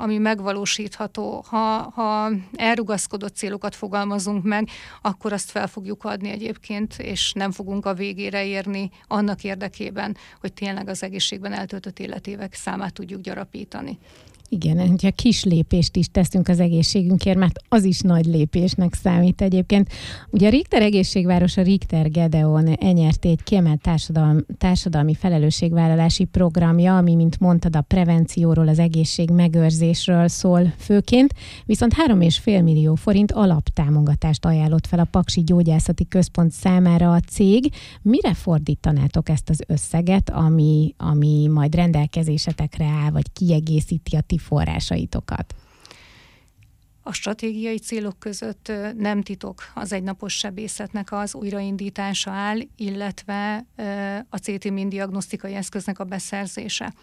ami megvalósítható. Ha elrugaszkodott célokat fogalmazunk meg, akkor azt fel fogjuk adni egyébként, és nem fogunk a végére érni annak érdekében, hogy tényleg az egészségben eltöltött életévek számát tudjuk gyarapítani. Igen, hogyha kis lépést is teszünk az egészségünkért, mert az is nagy lépésnek számít egyébként. Ugye a Richter egészségváros, a Richter Gedeon nyert egy kiemelt társadalmi felelősségvállalási programja, ami, mint mondtad, a prevencióról, az egészség megőrzésről szól főként, viszont 3,5 millió forint alaptámogatást ajánlott fel a Paksi Gyógyászati Központ számára a cég. Mire fordítanátok ezt az összeget, ami majd rendelkezésetekre áll, vagy kiegészíti a ti forrásaitokat? A stratégiai célok között nem titok az egynapos sebészetnek az újraindítása áll, illetve a CT-min diagnosztikai eszköznek a beszerzése.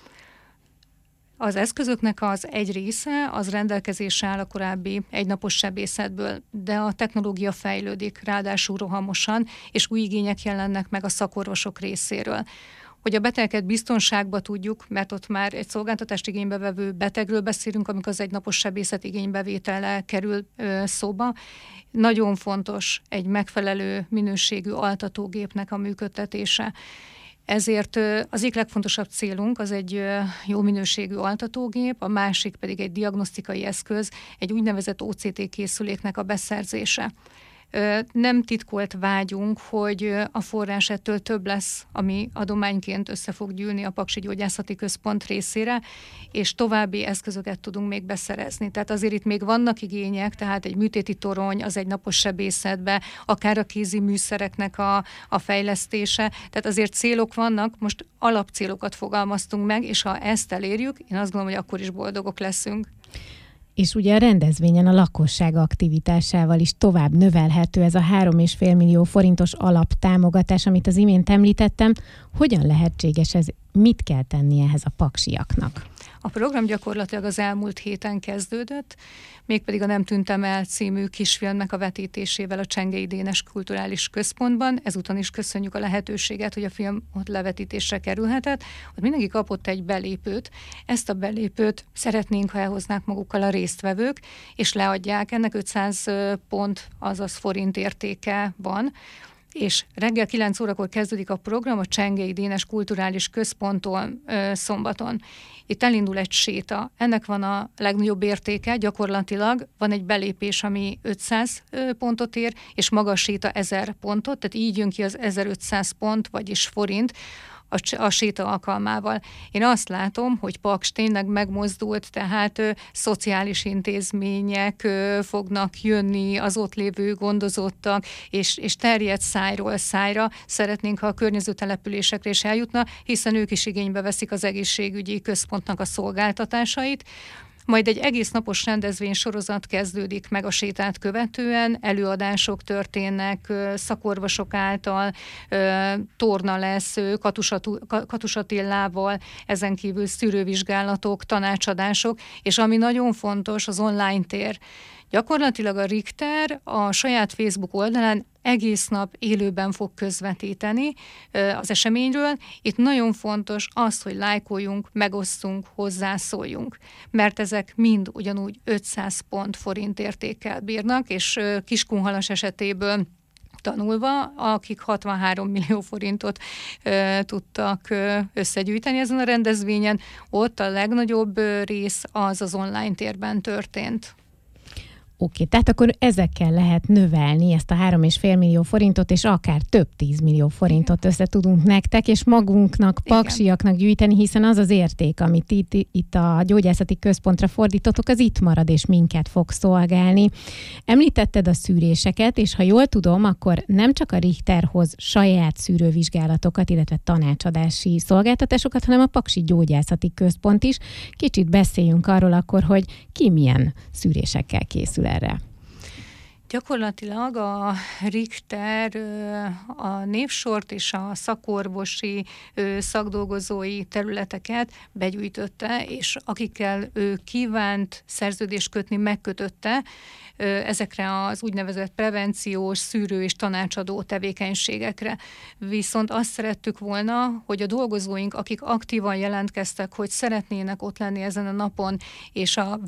Az eszközöknek az egy része az rendelkezésre áll a korábbi egynapos sebészetből, de a technológia fejlődik, ráadásul rohamosan, és új igények jelennek meg a szakorvosok részéről. Hogy a beteget biztonságba tudjuk, mert ott már egy szolgáltatást igénybe vevő betegről beszélünk, amikor az egynapos sebészet igénybevétele kerül szóba. Nagyon fontos egy megfelelő minőségű altatógépnek a működtetése. Ezért az egyik legfontosabb célunk az egy jó minőségű altatógép, a másik pedig egy diagnosztikai eszköz, egy úgynevezett OCT készüléknek a beszerzése. Nem titkolt vágyunk, hogy a forrás ettől több lesz, ami adományként össze fog gyűlni a Paksi Gyógyászati Központ részére, és további eszközöket tudunk még beszerezni. Tehát azért itt még vannak igények, tehát egy műtéti torony, az egy napos sebészetbe, akár a kézi műszereknek a fejlesztése. Tehát azért célok vannak, most alapcélokat fogalmaztunk meg, és ha ezt elérjük, én azt gondolom, hogy akkor is boldogok leszünk. És ugye a rendezvényen a lakosság aktivitásával is tovább növelhető ez a 3,5 millió forintos alaptámogatás, amit az imént említettem. Hogyan lehetséges ez? Mit kell tenni ehhez a paksiaknak? A program gyakorlatilag az elmúlt héten kezdődött, mégpedig a Nem tűntem el című kisfilmnek a vetítésével a Csengei Dénes Kulturális Központban. Ezúton is köszönjük a lehetőséget, hogy a film ott levetítésre kerülhetett. Ott mindenki kapott egy belépőt. Ezt a belépőt szeretnénk, ha elhoznák magukkal a résztvevők, és leadják. Ennek 500 pont, azaz forint értéke van. És reggel 9 órakor kezdődik a program a Csengei Dénes Kulturális Központtól szombaton. Itt elindul egy séta. Ennek van a legnagyobb értéke, gyakorlatilag van egy belépés, ami 500 pontot ér, és maga a séta 1000 pontot, tehát így jön ki az 1500 pont, vagyis forint, a séta alkalmával. Én azt látom, hogy Paks tényleg megmozdult, tehát szociális intézmények fognak jönni, az ott lévő gondozottak, és terjedt szájról szájra. Szeretnénk, ha a környező településekre is eljutna, hiszen ők is igénybe veszik az egészségügyi központnak a szolgáltatásait. Majd egy egész napos rendezvény sorozat kezdődik meg a sétát követően, előadások történnek szakorvosok által, torna lesz Katus Attilával, ezen kívül szűrővizsgálatok, tanácsadások, és ami nagyon fontos, az online tér. Gyakorlatilag a Richter a saját Facebook oldalán egész nap élőben fog közvetíteni az eseményről. Itt nagyon fontos az, hogy lájkoljunk, megosztunk, hozzászóljunk, mert ezek mind ugyanúgy 500 pont forint értékkel bírnak, és Kiskunhalas esetéből tanulva, akik 63 millió forintot tudtak összegyűjteni ezen a rendezvényen, ott a legnagyobb rész az online térben történt. Oké, tehát akkor ezekkel lehet növelni ezt a 3,5 millió forintot, és akár több 10 millió forintot össze tudunk nektek, és magunknak, paksiaknak gyűjteni, hiszen az az érték, amit itt a gyógyászati központra fordítotok, az itt marad, és minket fog szolgálni. Említetted a szűréseket, és ha jól tudom, akkor nem csak a Richter hoz saját szűrővizsgálatokat, illetve tanácsadási szolgáltatásokat, hanem a Paksi Gyógyászati Központ is. Kicsit beszéljünk arról akkor, hogy ki milyen szűrésekkel készül erre. Gyakorlatilag a Richter a névsort és a szakorvosi szakdolgozói területeket begyűjtötte, és akikkel ő kívánt szerződést kötni, megkötötte ezekre az úgynevezett prevenciós, szűrő és tanácsadó tevékenységekre. Viszont azt szerettük volna, hogy a dolgozóink, akik aktívan jelentkeztek, hogy szeretnének ott lenni ezen a napon, és a